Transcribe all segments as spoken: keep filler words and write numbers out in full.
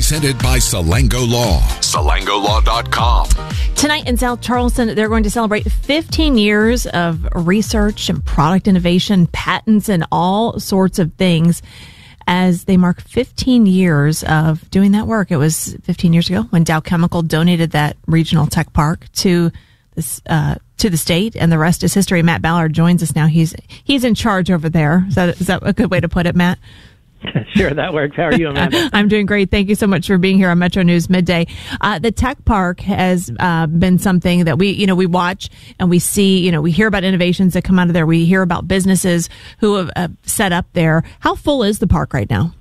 Presented by Salango Law. Salango Law dot com. Tonight in South Charleston, they're going to celebrate fifteen years of research and product innovation, patents, and all sorts of things as they mark fifteen years of doing that work. It was fifteen years ago when Dow Chemical donated that regional tech park to this uh, to the state, and the rest is history. Matt Ballard joins us now. He's he's in charge over there. Is that, is that a good way to put it, Matt? Sure, that works. How are you, Amanda? I'm doing great. Thank you so much for being here on Metro News Midday. Uh, the Tech Park has uh, been something that we, you know, we watch and we see, you know, we hear about innovations that come out of there. We hear about businesses who have uh, set up there. How full is the park right now?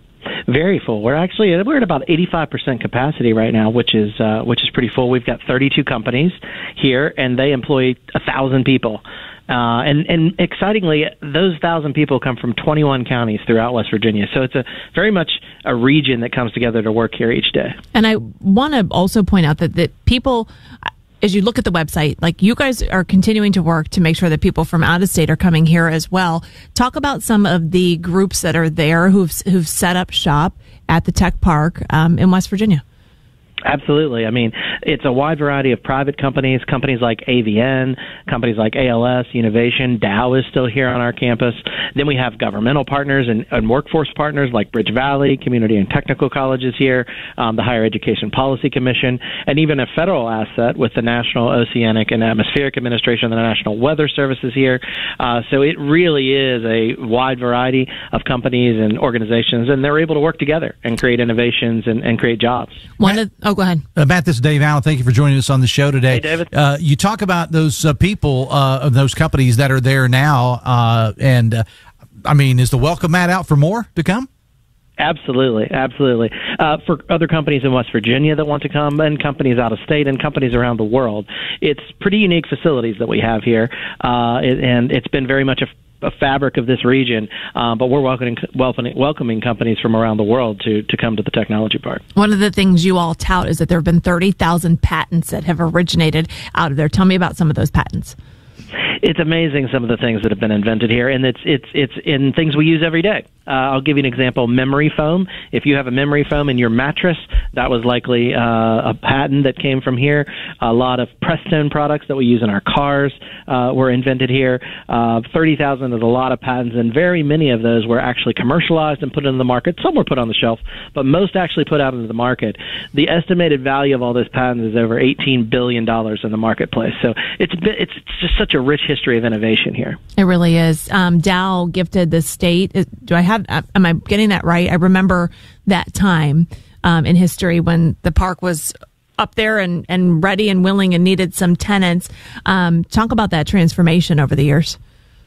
Very full. We're actually we're at about eighty-five percent capacity right now, which is uh, which is pretty full. We've got thirty-two companies here, and they employ a thousand people. Uh, and, and excitingly, those thousand people come from twenty-one counties throughout West Virginia. So it's a very much a region that comes together to work here each day. And I want to also point out that, that people, as you look at the website, like you guys are continuing to work to make sure that people from out of state are coming here as well. Talk about some of the groups that are there who've, who've set up shop at the Tech Park um, in West Virginia. Absolutely. I mean, it's a wide variety of private companies, companies like A V N, companies like A L S, Innovation, Dow is still here on our campus. Then we have governmental partners and, and workforce partners like Bridge Valley, community and technical colleges here, um, the Higher Education Policy Commission, and even a federal asset with the National Oceanic and Atmospheric Administration, the National Weather Service is here. Uh, so it really is a wide variety of companies and organizations, and they're able to work together and create innovations and, and create jobs. One of Oh, go ahead. Uh, Matt, this is Dave Allen. Thank you for joining us on the show today. Hey, David. Uh, you talk about those uh, people uh, of those companies that are there now, uh, and uh, I mean, is the welcome mat out for more to come? Absolutely, absolutely. Uh, for other companies in West Virginia that want to come, and companies out of state, and companies around the world, it's pretty unique facilities that we have here, uh, it, and it's been very much a a fabric of this region, uh, but we're welcoming, welcoming welcoming companies from around the world to, to come to the technology park. One of the things you all tout is that there have been thirty thousand patents that have originated out of there. Tell me about some of those patents. It's amazing some of the things that have been invented here, and it's it's it's in things we use every day. Uh, I'll give you an example. Memory foam. If you have a memory foam in your mattress, that was likely uh, a patent that came from here. A lot of Prestone products that we use in our cars uh, were invented here. Uh, thirty thousand is a lot of patents, and very many of those were actually commercialized and put into the market. Some were put on the shelf, but most actually put out into the market. The estimated value of all those patents is over eighteen billion dollars in the marketplace. So it's it's just such a rich history of innovation here. It really is. Um, Dow gifted the state. Do I have? Am I getting that right? I remember that time um, in history when the park was up there and, and ready and willing and needed some tenants. Um, talk about that transformation over the years.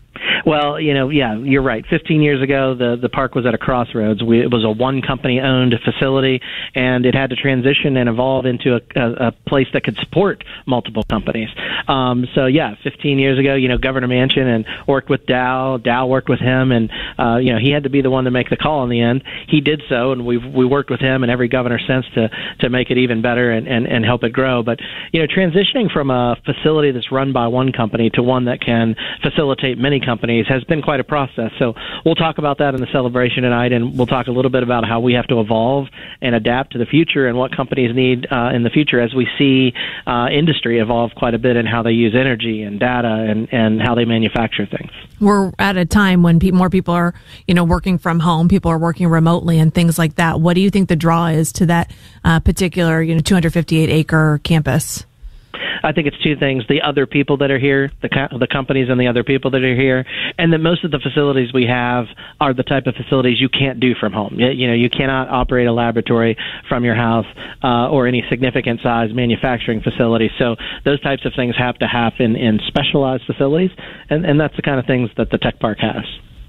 Well, you know, yeah, you're right. Fifteen years ago, the, the park was at a crossroads. We, it was a one-company-owned facility, and it had to transition and evolve into a, a, a place that could support multiple companies. Um, so, yeah, fifteen years ago, you know, Governor Manchin and worked with Dow. Dow worked with him, and, uh, you know, he had to be the one to make the call in the end. He did so, and we've we worked with him and every governor since to, to make it even better and, and, and help it grow. But, you know, transitioning from a facility that's run by one company to one that can facilitate many companies has been quite a process. So we'll talk about that in the celebration tonight, and we'll talk a little bit about how we have to evolve and adapt to the future and what companies need uh, in the future as we see uh, industry evolve quite a bit in how they use energy and data and, and how they manufacture things. We're at a time when pe- more people are, you know, working from home, people are working remotely and things like that. What do you think the draw is to that uh, particular, you know, two hundred fifty-eight acre campus? I think it's two things: the other people that are here, the co- the companies and the other people that are here, and that most of the facilities we have are the type of facilities you can't do from home. You, you know, you cannot operate a laboratory from your house uh, or any significant size manufacturing facility. So those types of things have to happen in specialized facilities, and, and that's the kind of things that the Tech Park has.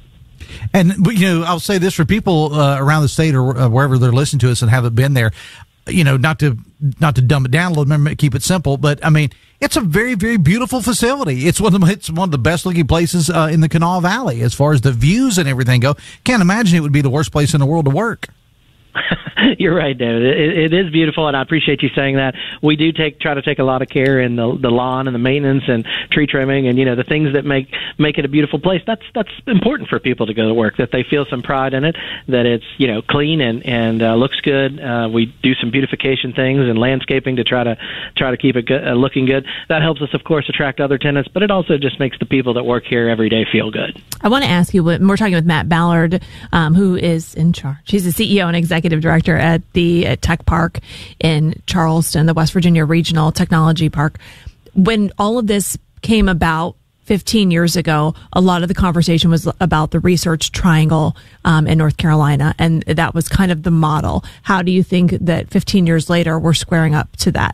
And, you know, I'll say this for people uh, around the state or uh, wherever they're listening to us and haven't been there, you know, not to not to dumb it down a little bit, keep it simple, but I mean, it's a very, very beautiful facility. It's one of the, it's one of the best looking places uh, in the Kanawha Valley as far as the views and everything go. Can't imagine it would be the worst place in the world to work. You're right, David. It, it is beautiful, and I appreciate you saying that. We do take try to take a lot of care in the, the lawn and the maintenance and tree trimming, and you know the things that make make it a beautiful place. That's that's important for people to go to work. That they feel some pride in it. That it's you know clean and and uh, looks good. Uh, we do some beautification things and landscaping to try to try to keep it good, uh, looking good. That helps us, of course, attract other tenants, but it also just makes the people that work here every day feel good. I want to ask you. We're talking with Matt Ballard, um, who is in charge. He's the C E O and executive director at the at Tech Park in Charleston, the West Virginia Regional Technology Park. When all of this came about fifteen years ago, a lot of the conversation was about the Research Triangle um, in North Carolina, and that was kind of the model. How do you think that fifteen years later we're squaring up to that?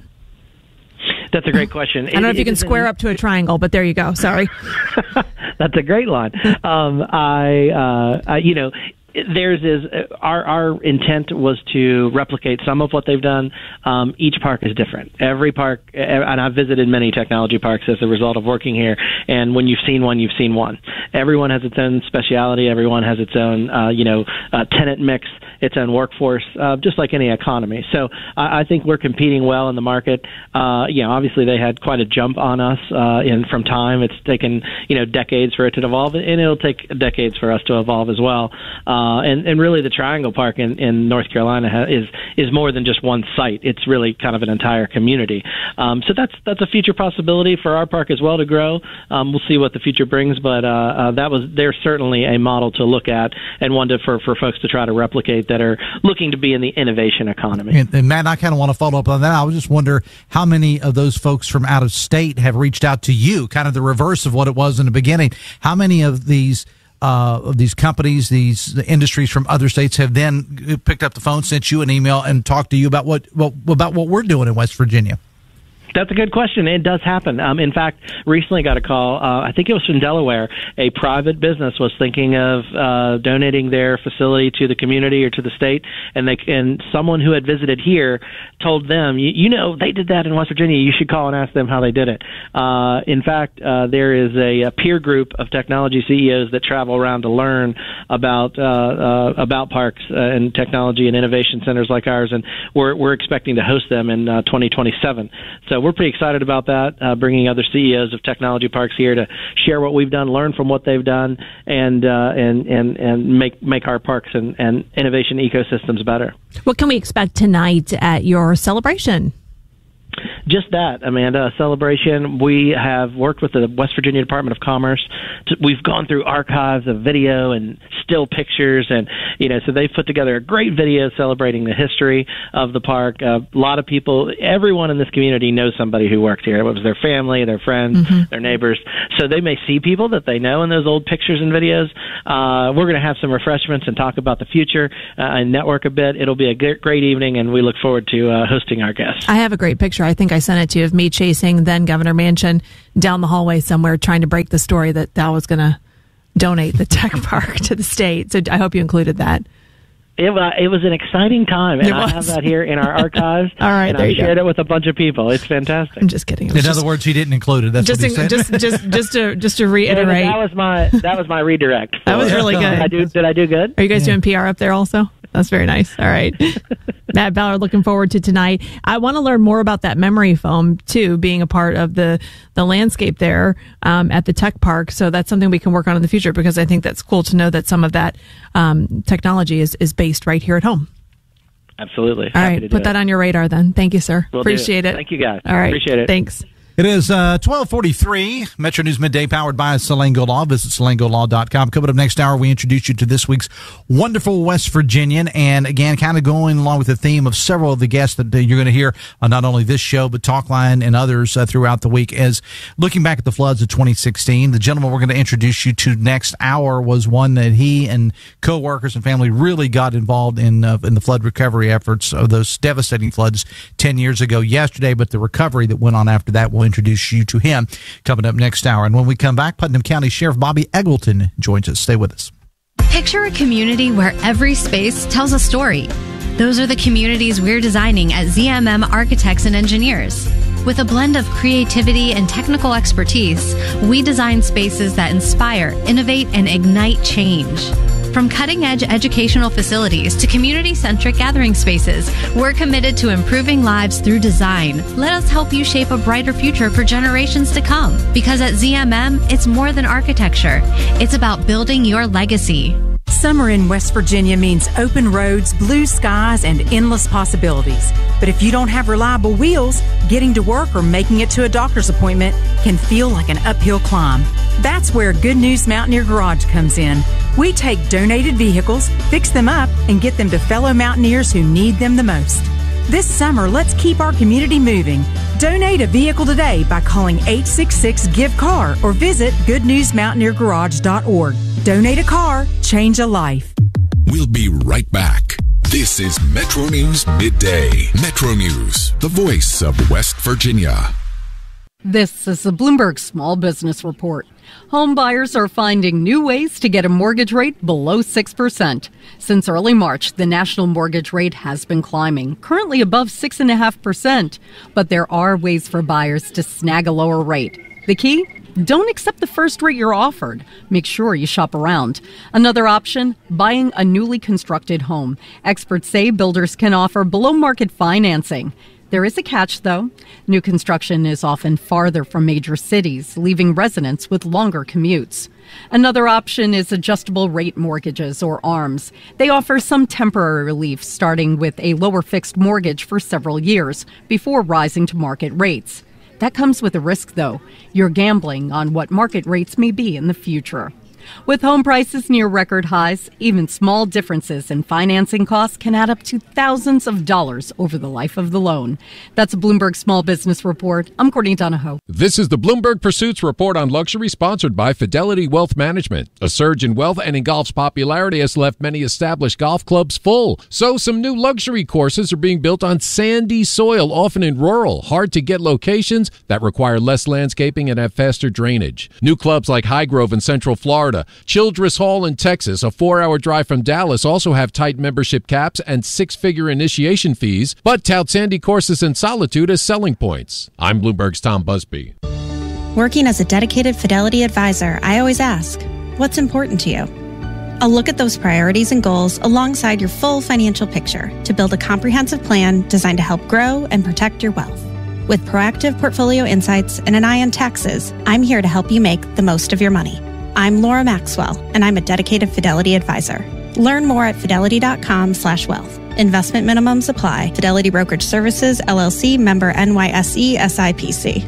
That's a great question. I don't know if you can square up to a triangle, but there you go. Sorry. That's a great line. Um, I, uh, I, you know, theirs is our our intent was to replicate some of what they've done. Um, each park is different. Every park, and I've visited many technology parks as a result of working here. And when you've seen one, you've seen one. Everyone has its own speciality. Everyone has its own, uh, you know, uh, tenant mix, its own workforce, uh, just like any economy. So I, I think we're competing well in the market. Uh, you know, obviously they had quite a jump on us uh, in from time. It's taken you know decades for it to evolve, and it'll take decades for us to evolve as well. Uh, Uh, and, and really, the Triangle Park in, in North Carolina ha- is is more than just one site. It's really kind of an entire community. Um, so that's that's a future possibility for our park as well to grow. Um, we'll see what the future brings, but uh, uh, that was there's certainly a model to look at and one to, for for folks to try to replicate that are looking to be in the innovation economy. And, and Matt, I kind of want to follow up on that. I was just wonder how many of those folks from out of state have reached out to you, kind of the reverse of what it was in the beginning. How many of these Uh, of these companies, these the industries from other states have then picked up the phone, sent you an email, and talked to you about what, what about what we're doing in West Virginia? That's a good question. It does happen. Um, in fact, recently got a call. Uh, I think it was from Delaware. A private business was thinking of uh, donating their facility to the community or to the state, and they and someone who had visited here told them, you, you know, they did that in West Virginia. You should call and ask them how they did it. Uh, in fact, uh, there is a, a peer group of technology C E Os that travel around to learn about uh, uh, about parks uh, and technology and innovation centers like ours, and we're we're expecting to host them in uh, twenty twenty-seven. So we're pretty excited about that, uh, bringing other C E Os of technology parks here to share what we've done, learn from what they've done, and uh, and and and make make our parks and, and innovation ecosystems better. What can we expect tonight at your celebration? Just that, Amanda, a celebration. We have worked with the West Virginia Department of Commerce. To, we've gone through archives of video and still pictures, and you know, so they've put together a great video celebrating the history of the park. Uh, a lot of people, everyone in this community knows somebody who worked here. It was their family, their friends, mm-hmm. their neighbors. So they may see people that they know in those old pictures and videos. Uh, we're going to have some refreshments and talk about the future uh, and network a bit. It'll be a great evening, and we look forward to uh, hosting our guests. I have a great picture. I think I sent it to you of me chasing then Governor Manchin down the hallway somewhere trying to break the story that Dow was going to donate the tech park to the state. So I hope you included that. It, uh, it was an exciting time, and I have that here in our archives. All right, and I shared go. it with a bunch of people. It's fantastic. I'm just kidding. In just, other words, he didn't include it. That's just what he in, said. Just, just, just to just to reiterate, yeah, that was my that was my redirect. That was really good. Did I do, did I do good? Are you guys yeah. doing P R up there also? That's very nice. All right. Matt Ballard, looking forward to tonight. I want to learn more about that memory foam, too, being a part of the, the landscape there um, at the tech park. So that's something we can work on in the future, because I think that's cool to know that some of that um, technology is, is based right here at home. Absolutely. All right. Put that on your radar then. Thank you, sir. We'll Appreciate it. it. Thank you, guys. All right. Appreciate it. Thanks. It is uh, twelve forty-three, Metro News Midday, powered by Salango Law. Visit salango law dot com. Coming up next hour, we introduce you to this week's wonderful West Virginian. And again, kind of going along with the theme of several of the guests that uh, you're going to hear on not only this show, but Talkline and others uh, throughout the week. As looking back at the floods of twenty sixteen, the gentleman we're going to introduce you to next hour was one that he and co-workers and family really got involved in, uh, in the flood recovery efforts of those devastating floods ten years ago yesterday. But the recovery that went on after that will introduce you to him coming up next hour. And when we come back, Putnam County Sheriff Bobby Eggleton joins us. Stay with us. Picture a community where every space tells a story. Those are the communities we're designing at Z M M Architects and Engineers. With a blend of creativity and technical expertise, we design spaces that inspire, innovate, and ignite change. From cutting-edge educational facilities to community-centric gathering spaces, we're committed to improving lives through design. Let us help you shape a brighter future for generations to come. Because at Z M M, it's more than architecture. It's about building your legacy. Summer in West Virginia means open roads, blue skies, and endless possibilities. But if you don't have reliable wheels, getting to work or making it to a doctor's appointment can feel like an uphill climb. That's where Good News Mountaineer Garage comes in. We take donated vehicles, fix them up, and get them to fellow mountaineers who need them the most. This summer, let's keep our community moving. Donate a vehicle today by calling eight six six, give car or visit good news mountaineer garage dot org. Donate a car, change a life. We'll be right back. This is Metro News Midday. Metro News, the voice of West Virginia. This is the Bloomberg Small Business Report. Home buyers are finding new ways to get a mortgage rate below six percent. Since early March, the national mortgage rate has been climbing, currently above six point five percent. But there are ways for buyers to snag a lower rate. The key? Don't accept the first rate you're offered. Make sure you shop around. Another option, buying a newly constructed home. Experts say builders can offer below-market financing. There is a catch, though. New construction is often farther from major cities, leaving residents with longer commutes. Another option is adjustable rate mortgages, or A R Ms. They offer some temporary relief, starting with a lower fixed mortgage for several years before rising to market rates. That comes with a risk, though. You're gambling on what market rates may be in the future. With home prices near record highs, even small differences in financing costs can add up to thousands of dollars over the life of the loan. That's a Bloomberg Small Business Report. I'm Courtney Donahoe. This is the Bloomberg Pursuits Report on Luxury, sponsored by Fidelity Wealth Management. A surge in wealth and in golf's popularity has left many established golf clubs full. So some new luxury courses are being built on sandy soil, often in rural, hard-to-get locations that require less landscaping and have faster drainage. New clubs like Highgrove in Central Florida, Childress Hall in Texas, a four-hour drive from Dallas, also have tight membership caps and six-figure initiation fees, but tout sandy courses and solitude as selling points. I'm Bloomberg's Tom Busby. Working as a dedicated Fidelity advisor, I always ask, what's important to you? I'll look at those priorities and goals alongside your full financial picture to build a comprehensive plan designed to help grow and protect your wealth. With proactive portfolio insights and an eye on taxes, I'm here to help you make the most of your money. I'm Laura Maxwell, and I'm a dedicated Fidelity advisor. Learn more at fidelity.com slash wealth. Investment minimums apply. Fidelity Brokerage Services, L L C, member N Y S E, S I P C.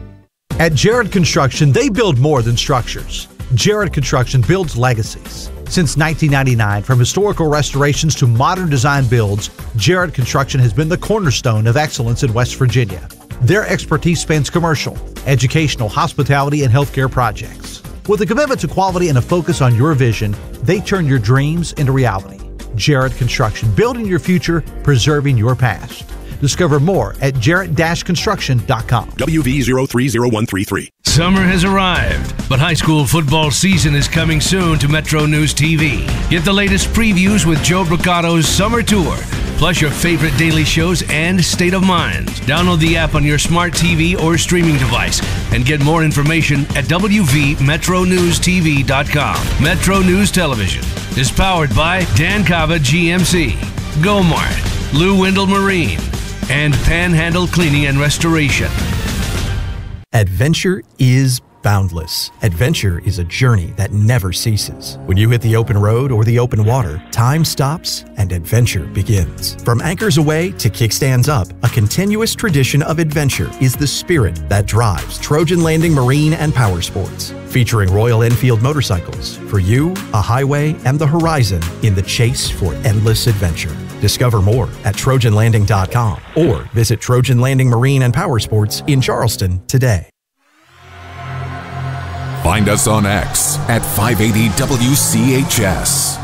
At Jared Construction, they build more than structures. Jared Construction builds legacies. Since nineteen ninety-nine, from historical restorations to modern design builds, Jared Construction has been the cornerstone of excellence in West Virginia. Their expertise spans commercial, educational, hospitality, and healthcare projects. With a commitment to quality and a focus on your vision, they turn your dreams into reality. Jared Construction, building your future, preserving your past. Discover more at jarrett dash construction dot com. W V zero three zero one three three. Summer has arrived, but high school football season is coming soon to Metro News T V. Get the latest previews with Joe Bricato's Summer Tour, plus your favorite daily shows and State of Mind. Download the app on your smart T V or streaming device and get more information at w v metro news t v dot com. Metro News Television is powered by Dan Cava G M C, Gomart, Lou Wendell Marine, and Panhandle Cleaning and Restoration. Adventure is boundless. Adventure is a journey that never ceases. When you hit the open road or the open water, time stops and adventure begins. From anchors away to kickstands up, a continuous tradition of adventure is the spirit that drives Trojan Landing Marine and Power Sports. Featuring Royal Enfield motorcycles, for you, a highway and the horizon in the chase for endless adventure. Discover more at trojan landing dot com or visit Trojan Landing Marine and Power Sports in Charleston today. Find us on X at five eighty W C H S.